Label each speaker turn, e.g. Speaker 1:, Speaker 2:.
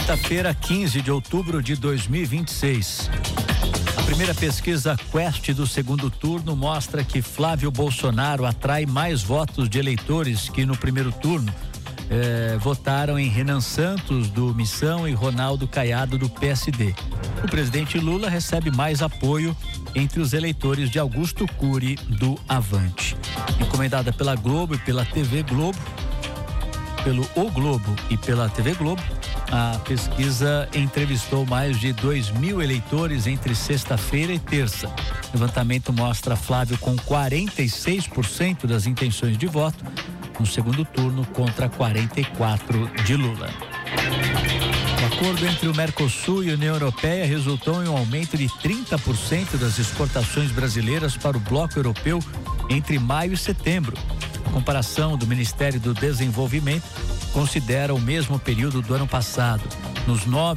Speaker 1: Quinta-feira, 15 de outubro de 2026. A primeira pesquisa Quest do segundo turno mostra que Flávio Bolsonaro atrai mais votos de eleitores que no primeiro turno votaram em Renan Santos do Missão e Ronaldo Caiado do PSD. O presidente Lula recebe mais apoio entre os eleitores de Augusto Cury do Avante. Encomendada pela Globo e pela TV Globo, pelo O Globo e pela TV Globo, a pesquisa entrevistou mais de 2.000 eleitores entre sexta-feira e terça. O levantamento mostra Flávio com 46% das intenções de voto no segundo turno contra 44% de Lula. O acordo entre o Mercosul e a União Europeia resultou em um aumento de 30% das exportações brasileiras para o bloco europeu entre maio e setembro. A comparação do Ministério do Desenvolvimento considera o mesmo período do ano passado. Nos